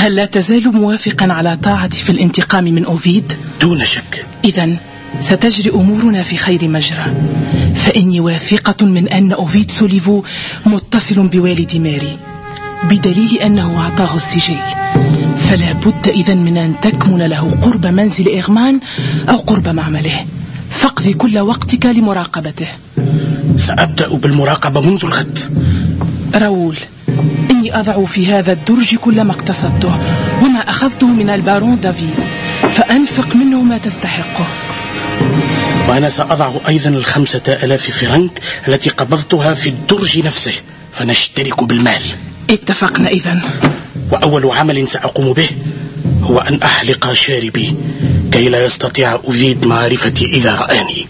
هل لا تزال موافقا على طاعتي في الانتقام من أوفيد؟ دون شك. إذن ستجري أمورنا في خير مجرى، فإني واثقة من أن أوفيد سوليفو متصل بوالد ماري بدليل أنه أعطاه السجل، فلا بد إذن من أن تكمن له قرب منزل إغمان أو قرب معمله، فاقضي كل وقتك لمراقبته. سأبدأ بالمراقبة منذ الغد. راول، إني أضع في هذا الدرج كل ما اقتصدته وما أخذته من البارون دافيد، فأنفق منه ما تستحقه. وأنا سأضع أيضا 5000 فرنك التي قبضتها في الدرج نفسه، فنشترك بالمال. اتفقنا إذن. وأول عمل سأقوم به هو أن أحلق شاربي كي لا يستطيع أوفيد معرفتي إذا رآني.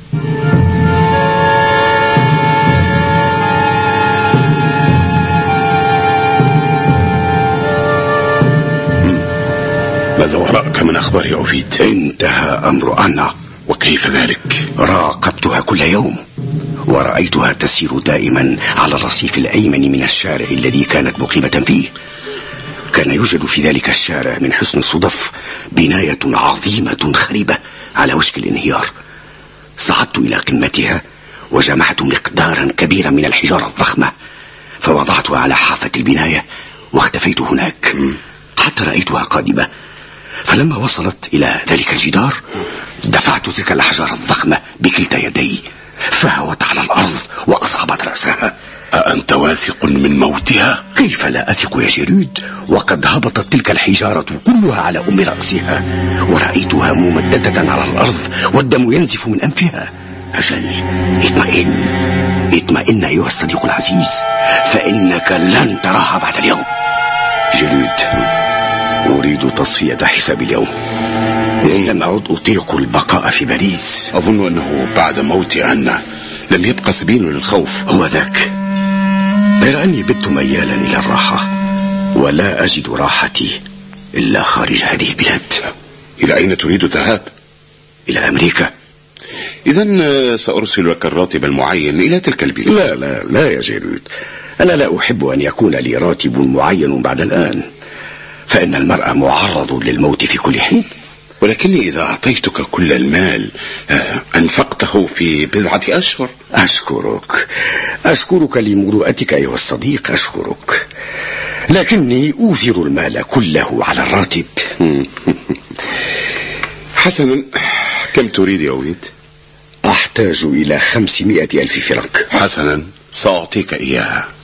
ماذا وراءك من أخبار يا أوفيد؟ انتهى أمر أنا. وكيف ذلك؟ راقبتها كل يوم ورأيتها تسير دائما على الرصيف الأيمن من الشارع الذي كانت مقيمة فيه. كان يوجد في ذلك الشارع من حسن الصدف بناية عظيمة خريبة على وشك الانهيار. صعدت إلى قمتها وجمعت مقدارا كبيرا من الحجارة الضخمة فوضعتها على حافة البناية واختفيت هناك حتى رأيتها قادمة. فلما وصلت إلى ذلك الجدار دفعت تلك الأحجار الضخمة بكلتا يدي فهوت على الأرض وأصابت رأسها. أأنت واثق من موتها؟ كيف لا أثق يا جيرود، وقد هبطت تلك الحجارة كلها على أم رأسها ورأيتها ممددة على الأرض والدم ينزف من أنفها. أجل، اطمئن أيها الصديق العزيز، فإنك لن تراها بعد اليوم. جيرود، أريد تصفية حساب اليوم، إن لم أعد أطيق البقاء في باريس. أظن أنه بعد موت أنا لم يبقى سبيل للخوف. هو ذاك، غير أني بت ميالا إلى الراحة ولا أجد راحتي إلا خارج هذه البلاد. إلى أين تريد الذهاب؟ إلى أمريكا. إذن سأرسل لك الراتب المعين إلى تلك البلاد. لا يا جيرود، أنا لا أحب أن يكون لي راتب معين بعد الآن، فإن المرء معرض للموت في كل حين. ولكني إذا أعطيتك كل المال أنفقته في 10 أشهر. أشكرك لمروءتك أيها الصديق، أشكرك، لكني أوفر المال كله على الراتب. حسنا، كم تريد يا أوفيد؟ أحتاج إلى 500,000 فرنك. حسنا، سأعطيك إياها.